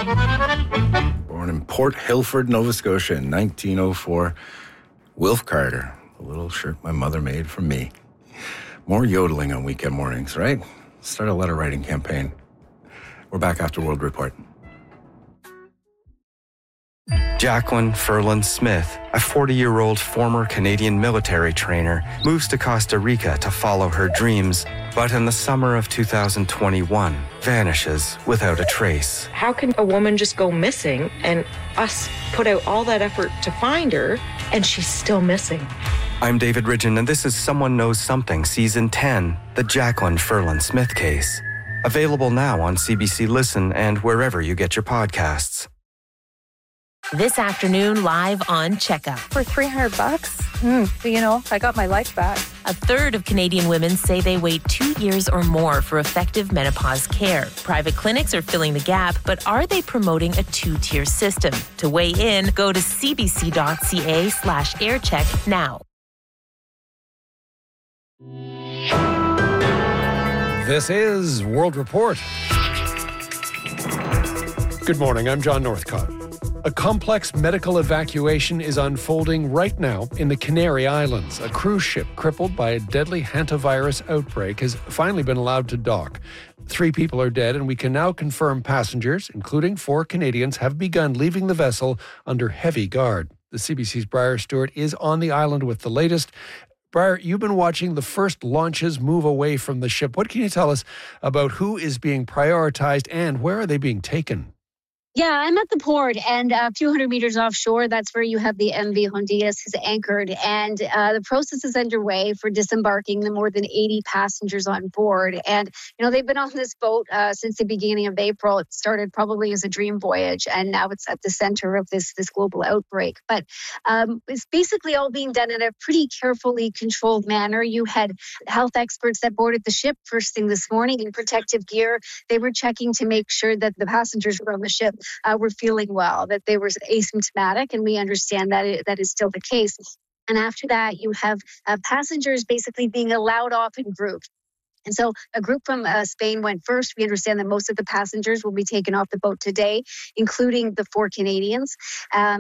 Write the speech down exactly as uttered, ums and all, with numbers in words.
Born in Port Hilford, Nova Scotia in nineteen oh four, Wilf Carter, the little shirt my mother made for me. More yodeling on weekend mornings, right? Start a letter writing campaign. We're back after World Report. Jacqueline Ferland Smith, a forty-year-old former Canadian military trainer, moves to Costa Rica to follow her dreams, but in the summer of two thousand twenty-one, vanishes without a trace. How can a woman just go missing and us put out all that effort to find her and she's still missing? I'm David Ridgen, and this is Someone Knows Something, Season ten, the Jacqueline Ferland Smith case. Available now on C B C Listen and wherever you get your podcasts. This afternoon, live on Checkup. For three hundred bucks, mm, you know, I got my life back. A third of Canadian women say they wait two years or more for effective menopause care. Private clinics are filling the gap, but are they promoting a two-tier system? To weigh in, go to cbc.ca slash aircheck now. This is World Report. Good morning, I'm John Northcott. A complex medical evacuation is unfolding right now in the Canary Islands. A cruise ship crippled by a deadly hantavirus outbreak has finally been allowed to dock. Three people are dead, and we can now confirm passengers, including four Canadians, have begun leaving the vessel under heavy guard. The C B C's Briar Stewart is on the island with the latest. Briar, you've been watching the first launches move away from the ship. What can you tell us about who is being prioritized and where are they being taken? Yeah, I'm at the port, and a few hundred meters offshore, that's where you have the M V Hondias is anchored. And uh, the process is underway for disembarking the more than eighty passengers on board. And, you know, they've been on this boat uh, since the beginning of April. It started probably as a dream voyage, and now it's at the center of this, this global outbreak. But um, it's basically all being done in a pretty carefully controlled manner. You had health experts that boarded the ship first thing this morning in protective gear. They were checking to make sure that the passengers who were on the ship Uh, were feeling well, that they were asymptomatic, and we understand that it, that is still the case. And after that, you have uh, passengers basically being allowed off in groups. And so a group from uh, Spain went first. We understand that most of the passengers will be taken off the boat today, including the four Canadians. Um,